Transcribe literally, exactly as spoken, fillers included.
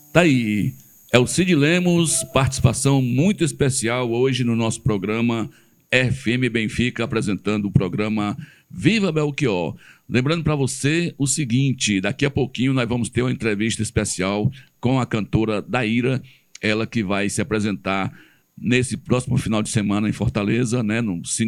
Tá aí. É o Cid Lemos, participação muito especial hoje no nosso programa F M Benfica, apresentando o programa Viva Belchior. Lembrando para você o seguinte, daqui a pouquinho nós vamos ter uma entrevista especial com a cantora Daíra, ela que vai se apresentar nesse próximo final de semana em Fortaleza, né, no